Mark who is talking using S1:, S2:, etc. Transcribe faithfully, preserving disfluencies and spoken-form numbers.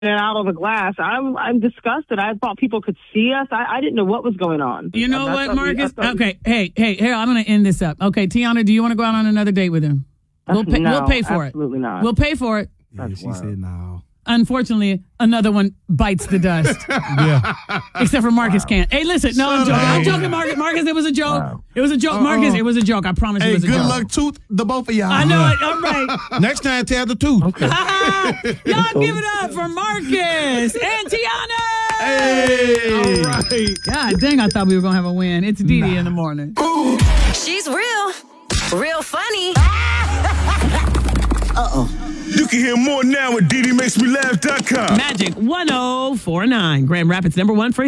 S1: and out of the glass. I'm I'm disgusted. I thought people could see us. I, I didn't know what was going on.
S2: You know
S1: That's
S2: what, Marcus?
S1: we,
S2: okay, hey, hey, here, I'm going to end this up. Okay, Tiana, do you want to go out on another date with him? We'll pay,
S1: no,
S2: we'll pay for
S1: absolutely
S2: it.
S1: Absolutely not.
S2: We'll pay for it.
S3: Yeah, she wild. said no.
S2: Unfortunately, another one bites the dust.
S3: Yeah.
S2: Except for Marcus wow. can't. Hey, listen. No, I'm joking. I'm joking, Marcus. Marcus, it was a joke. Wow. It was a joke. Uh-uh. Marcus, it was a joke. I promise
S3: hey,
S2: you it was a
S3: joke.
S2: joke.
S3: Hey, good luck, tooth, the both of y'all.
S2: I know it. All right.
S3: Next time, tell the tooth.
S2: Okay. Y'all give it up for Marcus and Tiana.
S3: Hey.
S2: All right. God dang, I thought we were going to have a win. It's Dee Dee nah. in the morning.
S4: Ooh. She's real. Real funny.
S5: Uh-oh.
S6: You can hear more now at D D makes me laugh dot com.
S2: Magic one oh four nine, Grand Rapids number one for